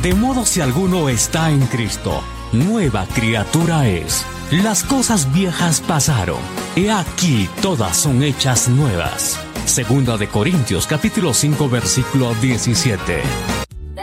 De modo si alguno está en Cristo, nueva criatura es. Las cosas viejas pasaron, he aquí todas son hechas nuevas. Segunda de Corintios capítulo 5 versículo 17.